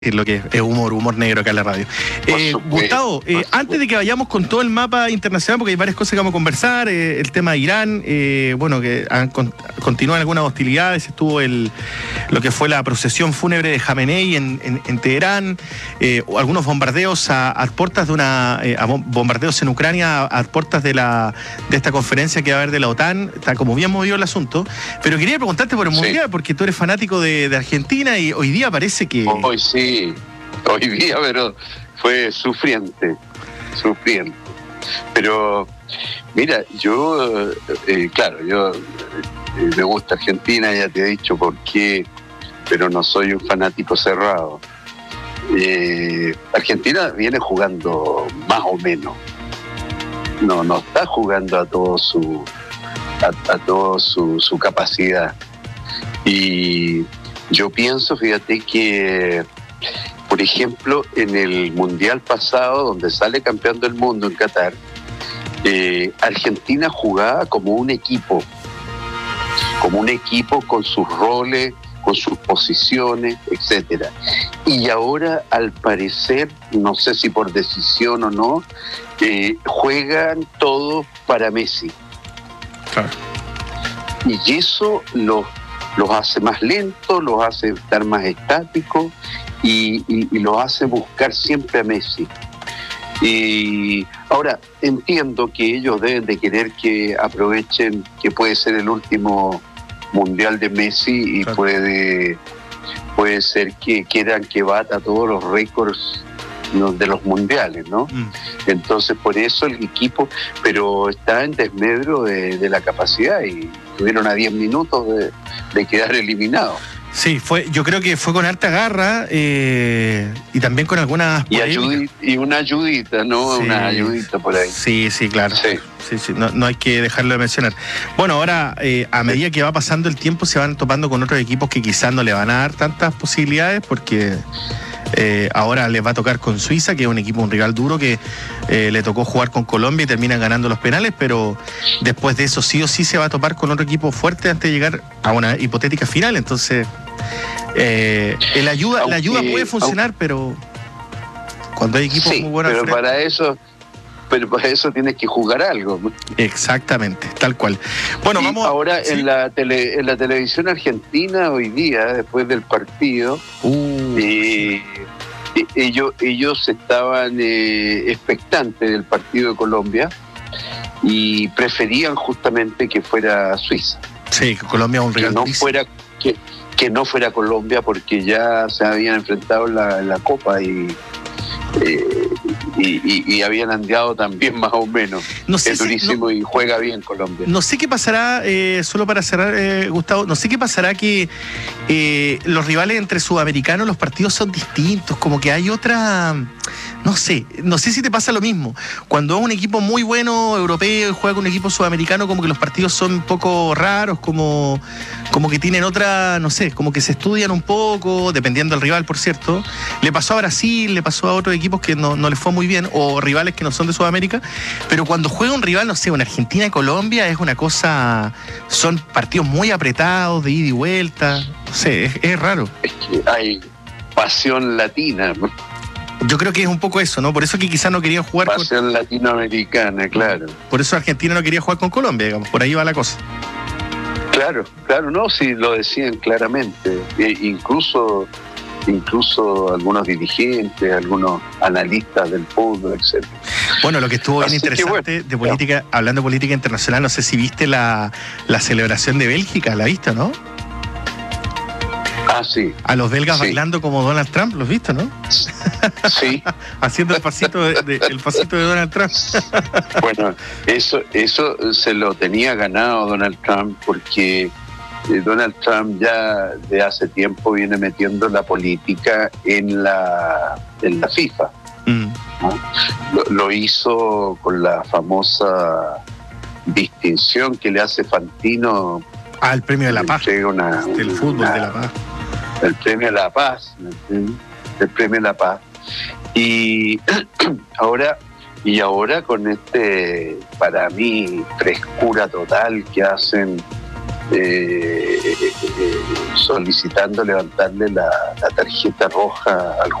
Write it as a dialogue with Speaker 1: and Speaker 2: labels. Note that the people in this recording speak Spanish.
Speaker 1: Es lo que es humor negro acá en la radio. Gustavo, antes de que vayamos con todo el mapa internacional, porque hay varias cosas que vamos a conversar, el tema de Irán, bueno, que continúan algunas hostilidades, estuvo lo que fue la procesión fúnebre de Jamenei en Teherán, algunos bombardeos a puertas de bombardeos en Ucrania a puertas de esta conferencia que va a haber de la OTAN. Está como bien movido el asunto, pero quería preguntarte por el Mundial, porque tú eres fanático de Argentina y hoy día parece que...
Speaker 2: Hoy sí. Hoy día, pero fue sufriente. Pero, mira, yo me gusta Argentina, ya te he dicho por qué, pero no soy un fanático cerrado. Argentina viene jugando más o menos. No está jugando a todo su capacidad. Y yo pienso, fíjate que, por ejemplo, en el Mundial pasado, donde sale campeón del mundo en Qatar, Argentina jugaba como un equipo con sus roles, con sus posiciones, etcétera. Y ahora, al parecer, no sé si por decisión o no, juegan todos para Messi.
Speaker 1: Claro.
Speaker 2: Y eso los hace más lentos, los hace estar más estáticos y los hace buscar siempre a Messi. Y ahora entiendo que ellos deben de querer que aprovechen que puede ser el último mundial de Messi y claro, puede ser que quieran que bata todos los récords de los mundiales, ¿no? Entonces por eso el equipo, pero está en desmedro de la capacidad y estuvieron a 10 minutos de quedar eliminados.
Speaker 1: Sí, yo creo que fue con harta garra y también con algunas
Speaker 2: y una ayudita, ¿no? Sí, una ayudita por ahí.
Speaker 1: Sí, claro. Sí, no hay que dejarlo de mencionar. Bueno, ahora a medida que va pasando el tiempo se van topando con otros equipos que quizás no le van a dar tantas posibilidades porque ahora les va a tocar con Suiza, que es un rival duro que le tocó jugar con Colombia y terminan ganando los penales, pero después de eso sí o sí se va a topar con otro equipo fuerte antes de llegar a una hipotética final. Entonces la ayuda puede funcionar, pero cuando hay equipos muy buenos
Speaker 2: pero para eso tienes que jugar algo.
Speaker 1: Exactamente, tal cual. Bueno, vamos
Speaker 2: ahora ¿sí? en la televisión argentina hoy día, después del partido, ellos estaban expectantes del partido de Colombia y preferían justamente que fuera Suiza.
Speaker 1: Sí, que Colombia es un rival.
Speaker 2: Que no fuera Colombia porque ya se habían enfrentado en la Copa y habían andeado también más o menos. No sé, es durísimo y juega bien Colombia.
Speaker 1: No sé qué pasará, solo para cerrar, Gustavo, no sé qué pasará que los rivales entre sudamericanos, los partidos son distintos, como que hay otra... No sé si te pasa lo mismo. Cuando es un equipo muy bueno europeo y juega con un equipo sudamericano, como que los partidos son un poco raros, como que tienen otra, no sé, como que se estudian un poco, dependiendo del rival, por cierto. Le pasó a Brasil, le pasó a otros equipos que no les fue muy bien, o rivales que no son de Sudamérica, pero cuando juega un rival, no sé, una Argentina y Colombia, es una cosa, son partidos muy apretados, de ida y vuelta, no sé, es raro.
Speaker 2: Es que hay pasión latina, ¿no?
Speaker 1: Yo creo que es un poco eso, ¿no? Por eso que quizás no querían jugar
Speaker 2: pasión latinoamericana, claro.
Speaker 1: Por eso Argentina no quería jugar con Colombia, digamos, por ahí va la cosa.
Speaker 2: Claro, no, sí, lo decían claramente. Incluso algunos dirigentes, algunos analistas del fútbol, etc.
Speaker 1: Bueno, lo que estuvo bien interesante de política, hablando de política internacional, no sé si viste la celebración de Bélgica, ¿la viste, no?
Speaker 2: Ah, sí.
Speaker 1: A los belgas bailando como Donald Trump, ¿los viste, no?
Speaker 2: Sí.
Speaker 1: Haciendo el pasito de Donald Trump.
Speaker 2: Bueno, eso se lo tenía ganado Donald Trump porque Donald Trump ya de hace tiempo viene metiendo la política en la FIFA. ¿No? Lo hizo con la famosa distinción que le hace Fantino
Speaker 1: al premio de la paz del fútbol de la paz.
Speaker 2: El premio de la paz, el premio de la paz. Y ahora con para mí, frescura total que hacen solicitando levantarle la tarjeta roja al